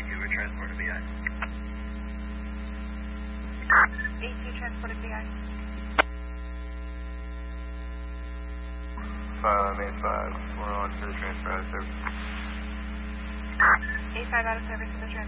thank you. We're transport to BI. 82 transport to BI. 585, we're on to the transfer out of service. 85 out of service to the transfer.